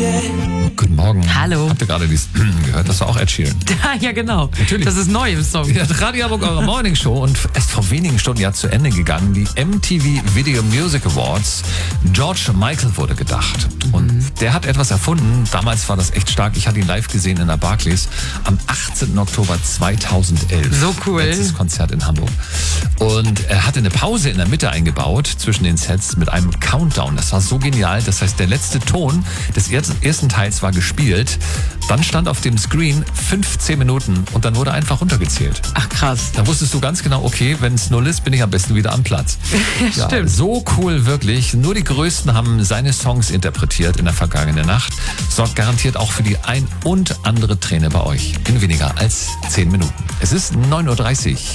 Guten Morgen. Hallo. Habt ihr gerade gehört? Das war auch Ed Sheeran. Ja, genau. Natürlich. Das ist neu im Song. Ja, Radio Hamburg, eure Morning Show, und erst vor wenigen Stunden ja zu Ende gegangen. Die MTV Video Music Awards. George Michael wurde gedacht. Und der hat etwas erfunden. Damals war das echt stark. Ich hatte ihn live gesehen in der Barclays am 18. Oktober 2011. So cool. Letztes Konzert in Hamburg. Und er hatte eine Pause in der Mitte eingebaut zwischen den Sets mit einem Countdown. Das war so genial. Das heißt, der letzte Ton des ersten Teils war gespielt. Dann stand auf dem Screen 15 Minuten und dann wurde einfach runtergezählt. Ach, krass. Da wusstest du ganz genau, okay, wenn es 0 ist, bin ich am besten wieder am Platz. Ja, stimmt. So cool, wirklich. Nur die Größten haben seine Songs interpretiert in der vergangenen Nacht. Sorgt garantiert auch für die ein und andere Träne bei euch. In weniger als 10 Minuten. Es ist 9.30 Uhr.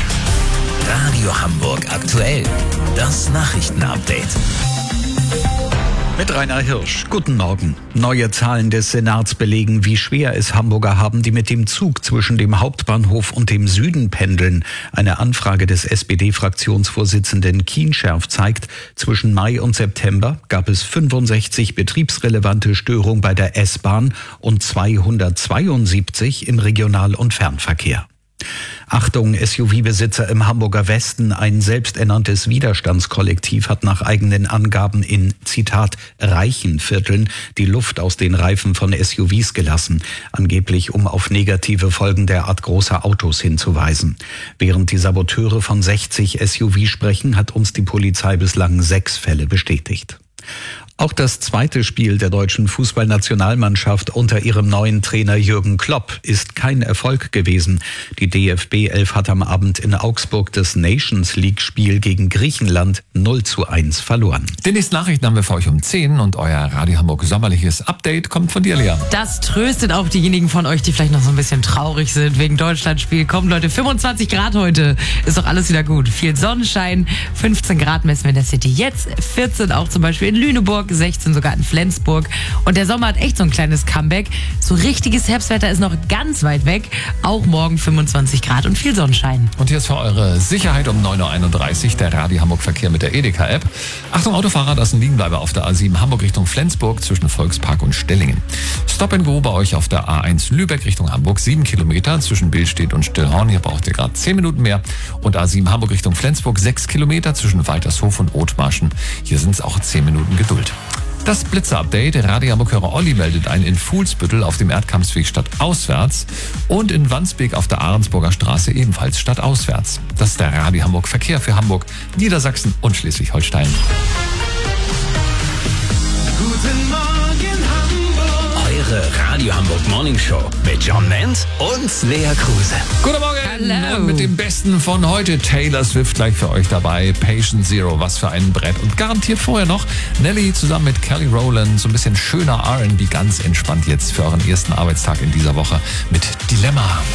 Radio Hamburg aktuell. Das Nachrichtenupdate. Mit Rainer Hirsch. Guten Morgen. Neue Zahlen des Senats belegen, wie schwer es Hamburger haben, die mit dem Zug zwischen dem Hauptbahnhof und dem Süden pendeln. Eine Anfrage des SPD-Fraktionsvorsitzenden Kienscherf zeigt, zwischen Mai und September gab es 65 betriebsrelevante Störungen bei der S-Bahn und 272 im Regional- und Fernverkehr. Achtung, SUV-Besitzer im Hamburger Westen. Ein selbsternanntes Widerstandskollektiv hat nach eigenen Angaben in, Zitat, reichen Vierteln die Luft aus den Reifen von SUVs gelassen, angeblich um auf negative Folgen derart großer Autos hinzuweisen. Während die Saboteure von 60 SUV sprechen, hat uns die Polizei bislang 6 Fälle bestätigt. Auch das zweite Spiel der deutschen Fußballnationalmannschaft unter ihrem neuen Trainer Jürgen Klopp ist kein Erfolg gewesen. Die DFB 11 hat am Abend in Augsburg das Nations League-Spiel gegen Griechenland 0:1 verloren. Die nächsten Nachrichten haben wir für euch um 10 und euer Radio Hamburg sommerliches Update kommt von dir, Lea. Das tröstet auch diejenigen von euch, die vielleicht noch so ein bisschen traurig sind wegen Deutschlandspiel. Kommt, Leute, 25 Grad heute. Ist doch alles wieder gut. Viel Sonnenschein, 15 Grad messen wir in der City. Jetzt 14 auch zum Beispiel in Lüneburg, 16 sogar in Flensburg. Und der Sommer hat echt so ein kleines Comeback. So richtiges Herbstwetter ist noch ganz weit weg. Auch morgen 25 Grad und viel Sonnenschein. Und hier ist für eure Sicherheit um 9.31 Uhr der Radio Hamburg Verkehr mit der Edeka-App. Achtung, Autofahrer, das ist ein Liegenbleiber auf der A7 Hamburg Richtung Flensburg zwischen Volkspark und Stellingen. Stop and Go bei euch auf der A1 Lübeck Richtung Hamburg, 7 Kilometer zwischen Billstedt und Stillhorn. Hier braucht ihr gerade 10 Minuten mehr. Und A7 Hamburg Richtung Flensburg, 6 Kilometer zwischen Waltershof und Othmarschen. Hier sind es auch 10 Minuten Geduld. Das Blitzer-Update. Radio Hamburg-Hörer Olli meldet ein in Fuhlsbüttel auf dem Erdkampsweg stadtauswärts und in Wandsbek auf der Ahrensburger Straße ebenfalls stadtauswärts. Das ist der Radio Hamburg Verkehr für Hamburg, Niedersachsen und Schleswig-Holstein. Guten Morgen Hamburg. Eure Radio Hamburg Morning Show mit John Menz und Lea Kruse. Guten Morgen. Hallo. Und mit dem Besten von heute, Taylor Swift gleich für euch dabei. Patient Zero, was für ein Brett. Und garantiert vorher noch Nelly zusammen mit Kelly Rowland. So ein bisschen schöner R&B, ganz entspannt jetzt für euren ersten Arbeitstag in dieser Woche mit Dilemma.